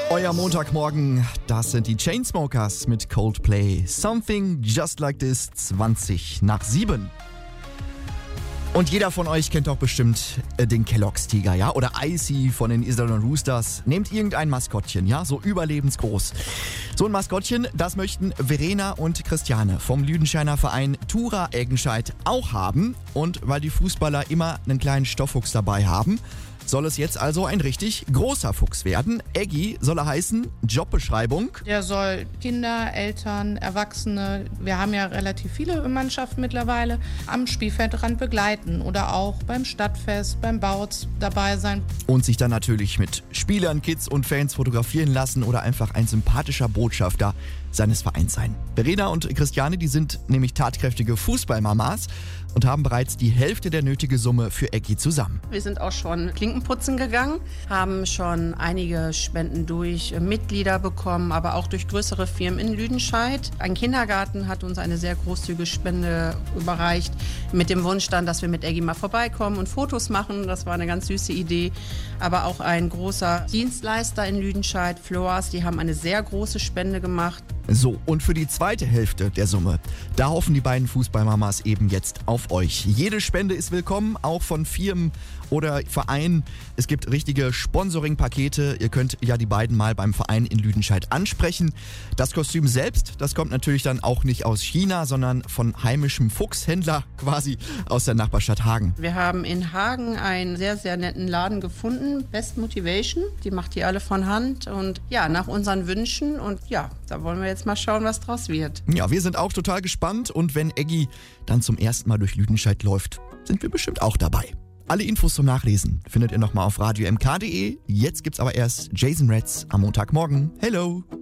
Euer Montagmorgen, das sind die Chainsmokers mit Coldplay. Something Just Like This, 7:20. Und jeder von euch kennt doch bestimmt den Kellogg's Tiger, ja? Oder Icy von den Iserlohn Roosters. Nehmt irgendein Maskottchen, ja? So überlebensgroß. So ein Maskottchen, das möchten Verena und Christiane vom Lüdenscheiner Verein Tura Eggenscheid auch haben. Und weil die Fußballer immer einen kleinen Stofffuchs dabei haben, soll es jetzt also ein richtig großer Fuchs werden. Eggi soll er heißen, Jobbeschreibung. Der soll Kinder, Eltern, Erwachsene, wir haben ja relativ viele Mannschaften mittlerweile, am Spielfeldrand begleiten oder auch beim Stadtfest, beim Bautz dabei sein. Und sich dann natürlich mit Spielern, Kids und Fans fotografieren lassen oder einfach ein sympathischer Botschafter seines Vereins sein. Verena und Christiane, die sind nämlich tatkräftige Fußballmamas und haben bereits die Hälfte der nötige Summe für Eggi zusammen. Wir sind auch schon Klinkenputzen gegangen, haben schon einige Spenden durch Mitglieder bekommen, aber auch durch größere Firmen in Lüdenscheid. Ein Kindergarten hat uns eine sehr großzügige Spende überreicht, mit dem Wunsch dann, dass wir mit Eggi mal vorbeikommen und Fotos machen. Das war eine ganz süße Idee. Aber auch ein großer Dienstleister in Lüdenscheid, Floas, die haben eine sehr große Spende gemacht. So, und für die zweite Hälfte der Summe, da hoffen die beiden Fußballmamas eben jetzt auf euch. Jede Spende ist willkommen, auch von Firmen oder Vereinen. Es gibt richtige Sponsoring-Pakete. Ihr könnt ja die beiden mal beim Verein in Lüdenscheid ansprechen. Das Kostüm selbst, das kommt natürlich dann auch nicht aus China, sondern von heimischem Fuchshändler quasi aus der Nachbarstadt Hagen. Wir haben in Hagen einen sehr, sehr netten Laden gefunden, Best Motivation. Die macht die alle von Hand und ja, nach unseren Wünschen. Und ja, da wollen wir jetzt mal schauen, was draus wird. Ja, wir sind auch total gespannt und wenn Eggi dann zum ersten Mal durch Lüdenscheid läuft, sind wir bestimmt auch dabei. Alle Infos zum Nachlesen findet ihr nochmal auf radiomk.de. Jetzt gibt's aber erst Jason Mraz am Montagmorgen. Hello!